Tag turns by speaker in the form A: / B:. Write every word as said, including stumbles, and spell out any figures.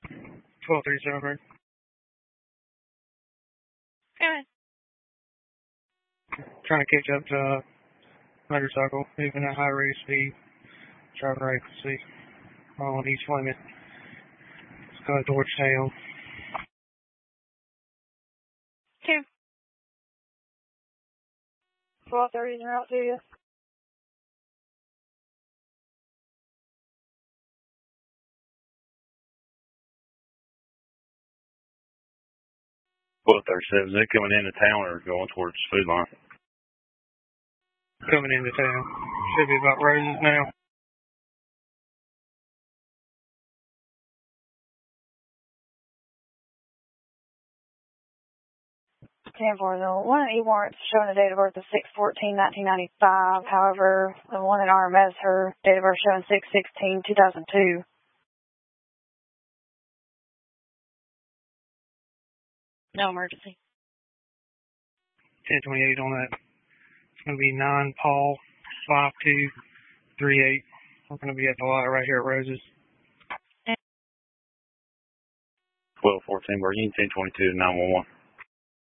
A: twelve thirty-seven, right?
B: Go ahead.
A: Trying to catch up to uh, motorcycle, moving at high rate of speed, driving recklessly on East Fleming. It's going towards town.
B: Two.
C: twelve thirty, they're out to you.
D: twelve thirty-seven, is it coming into town or going towards Food Line?
A: Coming into town. Should be about Roses now.
C: ten four, the one in E warrant's showing a date of birth of six fourteen nineteen ninety-five. However, the one in R M S, her date of birth showing six sixteen two thousand two.
B: No emergency.
A: ten twenty-eight on that. It's going to be nine Paul five two three eight. We're going to be at the lot right here at Roses.
D: twelve fourteen, Virginia, ten twenty-two, nine one one.